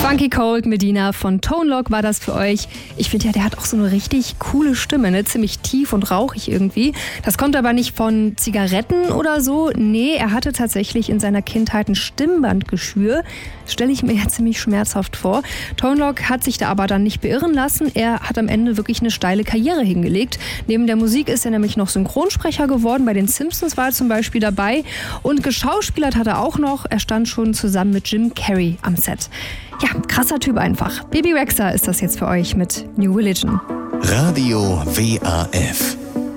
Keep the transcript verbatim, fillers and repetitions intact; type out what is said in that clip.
Funky Cold Medina von Tone Loc war das für euch. Ich finde ja, der hat auch so eine richtig coole Stimme, ne? Ziemlich tief und rauchig irgendwie. Das kommt aber nicht von Zigaretten oder so. Nee, er hatte tatsächlich in seiner Kindheit ein Stimmbandgeschwür. Das stelle ich mir ja ziemlich schmerzhaft vor. Tone Loc hat sich da aber dann nicht beirren lassen. Er hat am Ende wirklich eine steile Karriere hingelegt. Neben der Musik ist er nämlich noch Synchronsprecher geworden. Bei den Simpsons war er zum Beispiel dabei. Und geschauspielert hat er auch noch. Er stand schon zusammen mit Jim Carrey am Set. Ja, krasser Typ einfach. Bebe Rexha ist das jetzt für euch mit New Religion. Radio W A F